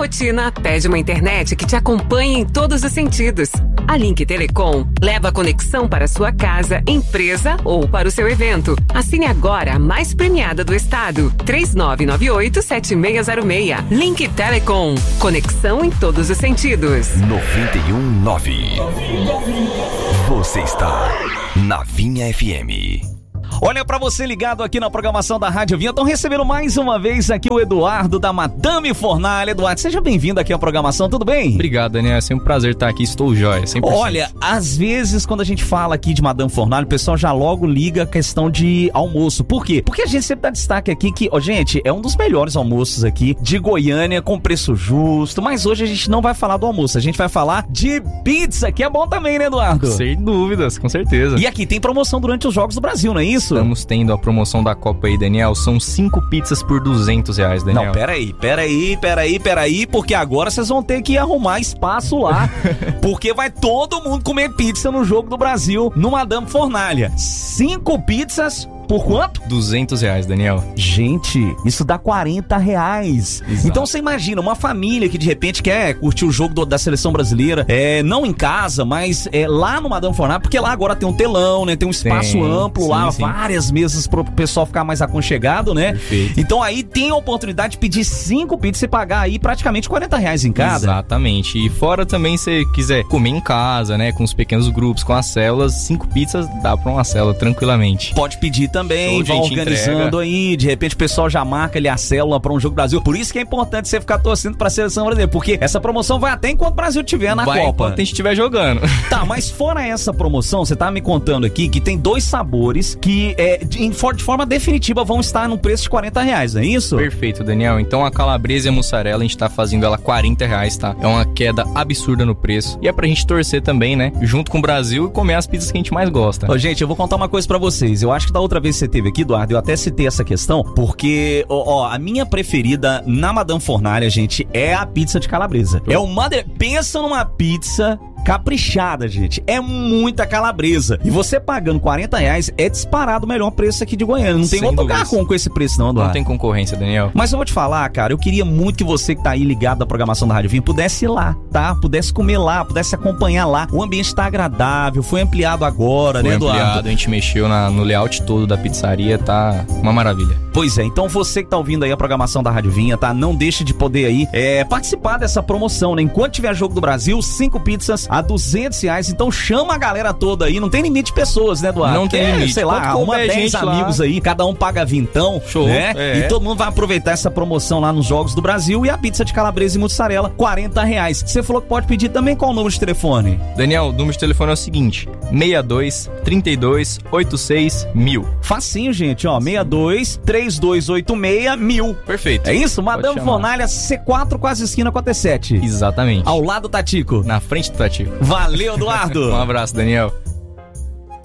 rotina pede uma internet que te acompanhe em todos os sentidos. A Link Telecom leva a conexão para sua casa, empresa ou para o seu evento. Assine agora a mais premiada do estado. 3998-7606. Link Telecom. Conexão em todos os sentidos. 91.9. Você está na Vinha FM. Olha, pra você ligado aqui na programação da Rádio Vinha, estão recebendo mais uma vez aqui o Eduardo da Madame Fornalha. Eduardo, seja bem-vindo aqui à programação, tudo bem? Obrigado, Daniel, é sempre um prazer estar aqui, estou jóia, 100%. Olha, às vezes quando a gente fala aqui de Madame Fornalha, o pessoal já logo liga a questão de almoço. Por quê? Porque a gente sempre dá destaque aqui que, gente, é um dos melhores almoços aqui de Goiânia, com preço justo, mas hoje a gente não vai falar do almoço, a gente vai falar de pizza, que é bom também, né, Eduardo? Sem dúvidas, com certeza. E aqui tem promoção durante os Jogos do Brasil, não é isso? Estamos tendo a promoção da Copa aí, Daniel. São 5 pizzas por R$200, Daniel. Não, peraí, porque agora vocês vão ter que arrumar espaço lá, porque vai todo mundo comer pizza no Jogo do Brasil, no Madame Fornalha. 5 pizzas por quanto? R$200, Daniel. Gente, isso dá R$40. Exato. Então você imagina, uma família que de repente quer curtir o jogo da seleção brasileira, não em casa, mas lá no Madame Fornalha, porque lá agora tem um telão, né? Tem um espaço amplo lá, sim. Várias mesas pro pessoal ficar mais aconchegado, né? Perfeito. Então aí tem a oportunidade de pedir 5 pizzas e pagar aí praticamente R$40 em cada. Exatamente. E fora também, se quiser comer em casa, né? Com os pequenos grupos, com as células, 5 pizzas dá pra uma célula tranquilamente. Pode pedir também, vai organizando entrega aí, de repente o pessoal já marca ali a célula pra um Jogo do Brasil. Por isso que é importante você ficar torcendo pra seleção brasileira, porque essa promoção vai até enquanto o Brasil estiver na Copa. Enquanto a gente estiver jogando. Tá, mas fora essa promoção, você tá me contando aqui que tem 2 sabores que de forma definitiva vão estar no preço de R$40, não é isso? Perfeito, Daniel. Então a calabresa e a mussarela, a gente tá fazendo ela R$40, tá? É uma queda absurda no preço. E é pra gente torcer também, né? Junto com o Brasil e comer as pizzas que a gente mais gosta. Ô, gente, eu vou contar uma coisa pra vocês. Eu acho que da outra vez que você teve aqui, Eduardo, eu até citei essa questão, porque, a minha preferida na Madame Fornalha, gente, é a pizza de calabresa. Pensa numa pizza caprichada, gente. É muita calabresa. E você pagando R$40 é disparado o melhor preço aqui de Goiânia. Não tem outro lugar com esse preço não, Eduardo. Não tem concorrência, Daniel. Mas eu vou te falar, cara, eu queria muito que você que tá aí ligado da programação da Rádio Vinha pudesse ir lá, tá? Pudesse comer lá, pudesse acompanhar lá. O ambiente tá agradável, foi ampliado agora, né, Eduardo? Ampliado, a gente mexeu no layout todo da pizzaria, tá uma maravilha. Pois é, então você que tá ouvindo aí a programação da Rádio Vinha, tá? Não deixe de poder aí participar dessa promoção, né? Enquanto tiver Jogo do Brasil, 5 pizzas a R$200. Então chama a galera toda aí, não tem limite de pessoas, né, Eduardo? Não tem limite. Sei lá, arruma 10 amigos lá aí, cada um paga vintão, show, né? E todo mundo vai aproveitar essa promoção lá nos Jogos do Brasil. E a pizza de calabresa e mussarela, R$40. Você falou que pode pedir também, qual o número de telefone? Daniel, o número de telefone é o seguinte: 62 32 86 1000. Facinho, gente, 62 3286 1000. Perfeito. É isso? Madame Fornalha, C4, quase esquina com a T7. Exatamente. Ao lado do Tatico. Na frente do Tatico. Valeu, Eduardo. Um abraço, Daniel.